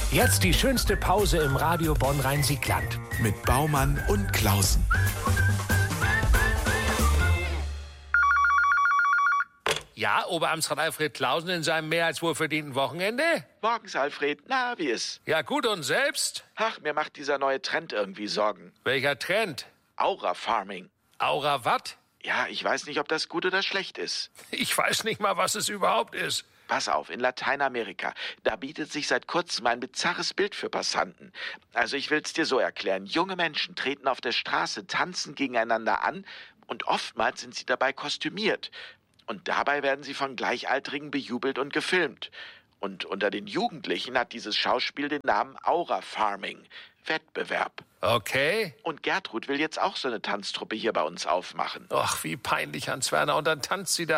Jetzt die schönste Pause im Radio Bonn-Rhein-Siegland. Mit Baumann und Klausen. Ja, Oberamtsrat Alfred Klausen in seinem mehr als wohlverdienten Wochenende? Morgens, Alfred. Na, wie ist? Ja, gut, und selbst? Ach, mir macht dieser neue Trend irgendwie Sorgen. Welcher Trend? Aura-Farming. Aura wat? Ja, ich weiß nicht, ob das gut oder schlecht ist. Ich weiß nicht mal, was es überhaupt ist. Pass auf, in Lateinamerika, da bietet sich seit kurzem ein bizarres Bild für Passanten. Also ich will's dir so erklären. Junge Menschen treten auf der Straße, tanzen gegeneinander an und oftmals sind sie dabei kostümiert. Und dabei werden sie von Gleichaltrigen bejubelt und gefilmt. Und unter den Jugendlichen hat dieses Schauspiel den Namen Aura-Farming. Wettbewerb. Okay. Und Gertrud will jetzt auch so eine Tanztruppe hier bei uns aufmachen. Ach, wie peinlich, Hans-Werner. Und dann tanzt sie da